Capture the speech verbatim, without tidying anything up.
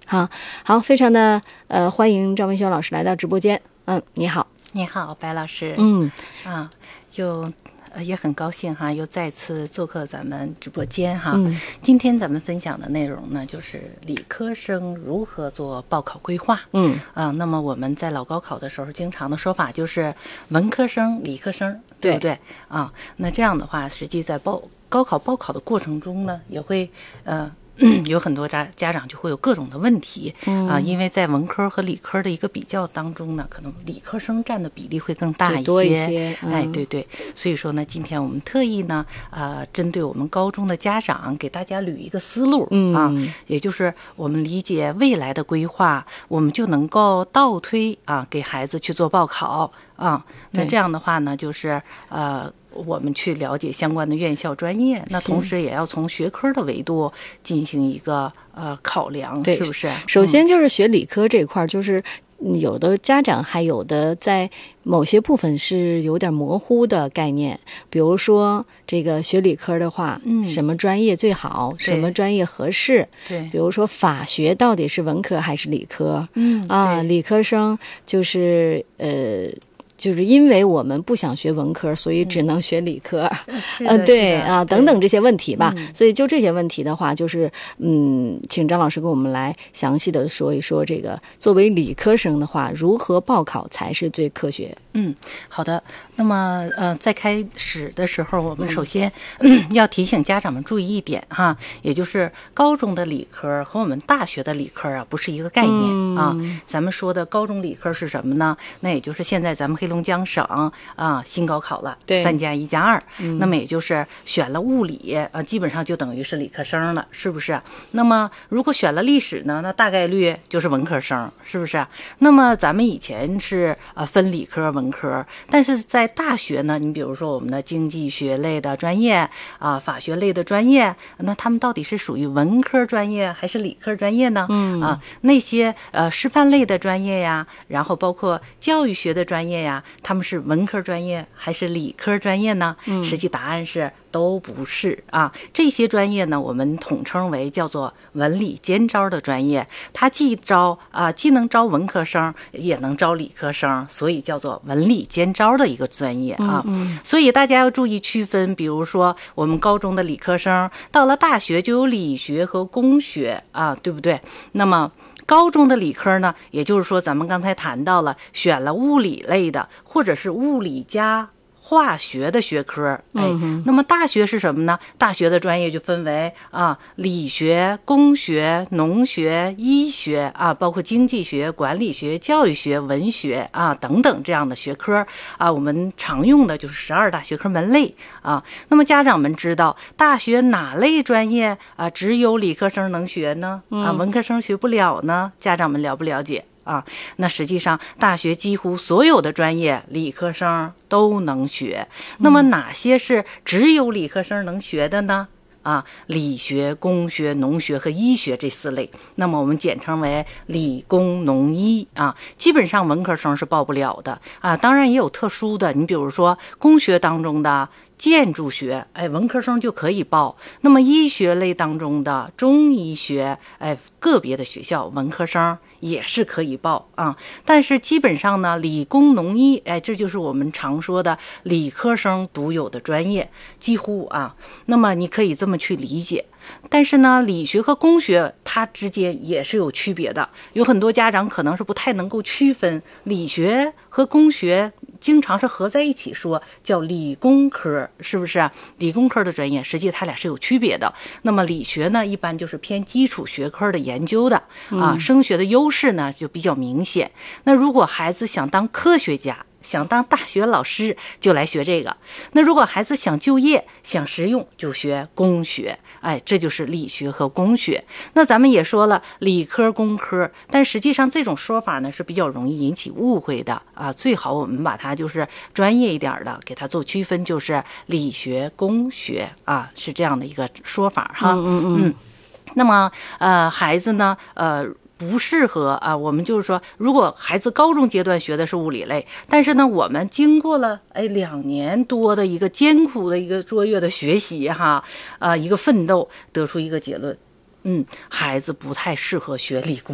好，好，非常的呃欢迎张文轩老师来到直播间。嗯，你好。 你好，白老师。 嗯， 啊，又呃也很高兴哈，又再次做客咱们直播间哈。 嗯， 今天咱们分享的内容呢，就是理科生如何做报考规划。 嗯， 啊，那么我们在老高考的时候，经常的说法就是文科生、理科生，对不对？啊，那这样的话，实际在报高考报考的过程中呢，也会呃。有很多家家长就会有各种的问题、嗯、啊，因为在文科和理科的一个比较当中呢，可能理科生占的比例会更大一些， 多一些。 嗯、哎，对对，所以说呢，今天我们特意呢，呃，针对我们高中的家长，给大家捋一个思路、 嗯、 啊，也就是我们理解未来的规划，我们就能够倒推啊，给孩子去做报考啊。那这样的话呢，就是呃。我们去了解相关的院校专业，那同时也要从学科的维度进行一个呃考量，是不是？ 首先就是学理科这块，就是有的家长还有的在某些部分是有点模糊的概念，比如说这个学理科的话，嗯，什么专业最好，什么专业合适？ 对， 比如说法学到底是文科还是理科？ 嗯啊，理科生就是呃。就是因为我们不想学文科，所以只能学理科， 嗯、呃， 对啊，等等这些问题吧。 嗯、 所以就这些问题的话，就是嗯，请张老师跟我们来详细的说一说，这个作为理科生的话，如何报考才是最科学？ 嗯，好的。那么呃，在开始的时候，我们首先、嗯嗯、要提醒家长们注意一点哈，也就是高中的理科和我们大学的理科啊，不是一个概念、嗯、啊。咱们说的高中理科是什么呢？那也就是现在咱们黑龙江省啊新高考了，三加一加二，那么也就是选了物理啊，基本上就等于是理科生了，是不是？那么如果选了历史呢，那大概率就是文科生，是不是？那么咱们以前是呃分理科文科，但是在大学呢，你比如说我们的经济学类的专业啊，法学类的专业，那他们到底是属于文科专业还是理科专业呢？ 嗯啊，那些呃师范类的专业呀，然后包括教育学的专业呀，他们是文科专业还是理科专业呢？嗯，实际答案是都不是啊。这些专业呢，我们统称为叫做文理兼招的专业，它既招啊，既能招文科生，也能招理科生，所以叫做文理兼招的一个专业啊。 嗯嗯、 所以大家要注意区分，比如说我们高中的理科生，到了大学就有理学和工学啊，对不对？那么高中的理科呢，也就是说咱们刚才谈到了，选了物理类的，或者是物理加化学的学科，哎， 嗯、 那么大学是什么呢？大学的专业就分为啊，理学、工学、农学、医学啊，包括经济学、管理学、教育学、文学啊等等这样的学科啊。我们常用的就是十二大学科门类啊。那么家长们知道大学哪类专业啊只有理科生能学呢？啊，文科生学不了呢？家长们了不了解？啊，那实际上大学几乎所有的专业理科生都能学。那么哪些是只有理科生能学的呢？啊，理学、工学、农学和医学这四类，那么我们简称为理工农医啊。基本上文科生是报不了的啊，当然也有特殊的，你比如说工学当中的建筑学，哎，文科生就可以报。那么医学类当中的中医学，哎，个别的学校文科生也是可以报啊。但是基本上呢，理工农医，哎，这就是我们常说的理科生独有的专业，几乎啊。那么你可以这么去理解。但是呢，理学和工学它之间也是有区别的，有很多家长可能是不太能够区分理学和工学，经常是合在一起说，叫理工科，是不是？理工科的专业实际它俩是有区别的。那么理学呢，一般就是偏基础学科的研究的啊，升学的优势呢就比较明显。那如果孩子想当科学家，想当大学老师就来学这个，那如果孩子想就业想实用就学工学，哎，这就是理学和工学。那咱们也说了理科工科，但实际上这种说法呢是比较容易引起误会的啊，最好我们把它就是专业一点的给它做区分，就是理学工学啊，是这样的一个说法哈。 嗯嗯嗯。 嗯那么呃孩子呢呃不适合啊，我们就是说，如果孩子高中阶段学的是物理类，但是呢，我们经过了哎两年多的一个艰苦的一个卓越的学习哈，啊、呃、一个奋斗，得出一个结论，嗯，孩子不太适合学理工